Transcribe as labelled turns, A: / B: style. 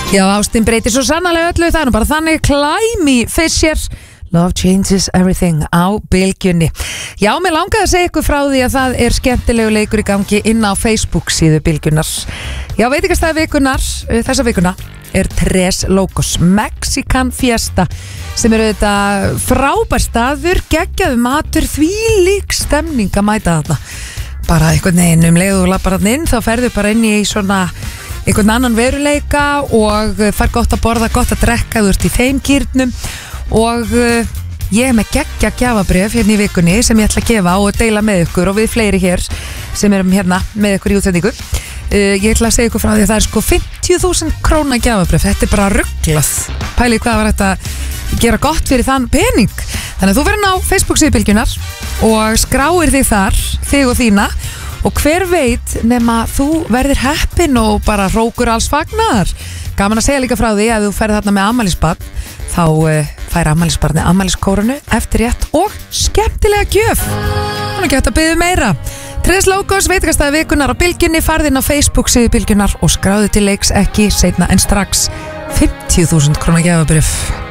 A: Já, ástin breytir svo sannarlega öllu, það er nú bara þannig. Climby Fisher, Love Changes Everything á Bylgjunni. Já, mér langaði að segja ykkur frá því að það er skemmtilegu leikur í gangi inn á Facebook síðu Bylgjunnar. Já, veitingastæði vikunar, þessa vikuna er Tres Locos Mexican Fiesta, sem eru þetta frábær staður, geggjaður matur, þvílík stemning að mæta þarna. Bara einhvern veginn leið og lappar þarna inn, þá ferðu bara inn í svona einhvern annan veruleika og fær gott að borða, gott að drekka, þú ert í þeim kýrnum og ég er með geggja gjafabréf hérna í vikunni sem ég ætla að gefa og deila með ykkur og við fleiri hér sem erum hérna með ykkur í útsendingu. Ég ætla að segja ykkur frá því að það er sko 50.000 króna gjafabréf, þetta er bara rugglað. Pælið hvað var þetta að gera gott fyrir þann pening. Þannig að þú verður ná Facebook síðu Bylgjunnar og skráir þig þar, þig og þína. Og hver veit nema þú verðir heppin og bara hrókur alls fagnar. Gaman að segja líka frá því að þú ferð þarna með afmælisbarn, þá fær afmælisbarni afmæliskórunu eftir rétt og skemmtilega gjöf. Hún er ekki hægt að biðja meira. Tres Locos veitingastæði vikunar á Bylgjunni, farð inn á Facebook síðu Bylgjunnar og skráðu til leiks ekki seinna en strax 50.000 króna gjafabréf.